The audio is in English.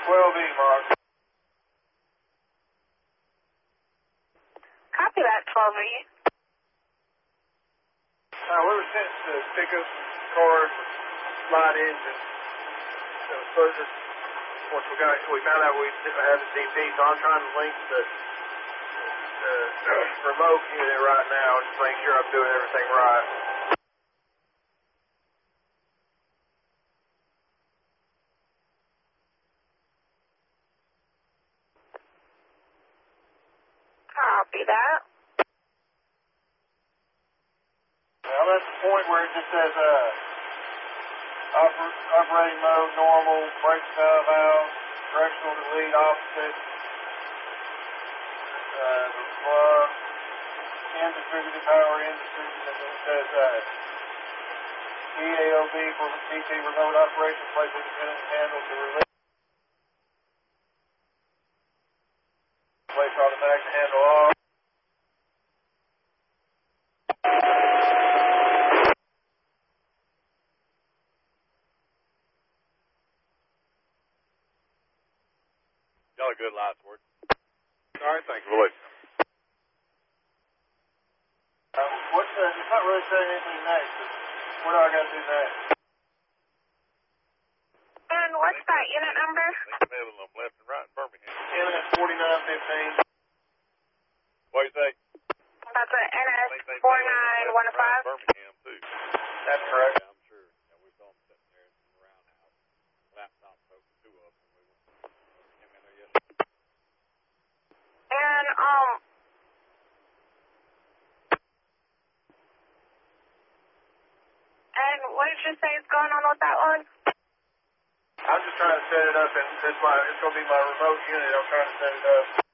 12E, Mark. Copy that, 12E. We were sent to pick up some cars with slide engines. It was supposed to, once we found out we didn't have the DP, so I'm trying to link the remote unit right now, just make sure I'm doing everything right. Copy that. Now that's the point where it just says operating mode, normal, brake valve, directional delete, opposite, in distributed power, in distributed, and then it says EAOB for PT remote operation, place independent handle to release, place automatic to handle off. Y'all are good lights, Ward. All right, thank you. Release. It's not really saying anything next. What do I got to do next? And what's that unit number? Middle of them left and right in Birmingham. NS 4915. What do you say? That's an NS 49105. Birmingham, too. That's correct. Yeah, I'm sure. Yeah, we saw them sitting there in the roundhouse. Laptops open, two of them, and we came in there yesterday. And what did you say is going on with that one? I'm just trying to set it up, and it's going to be my remote unit. I'm trying to set it up.